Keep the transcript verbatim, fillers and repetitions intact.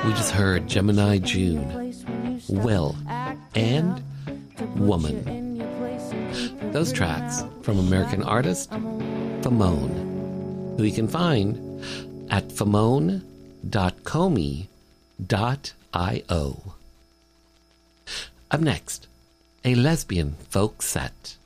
We just heard Gemini June, Will, and Woman. Those tracks from American artist Famone, who you can find at famone dot komi dot io. Up next, a lesbian folk set.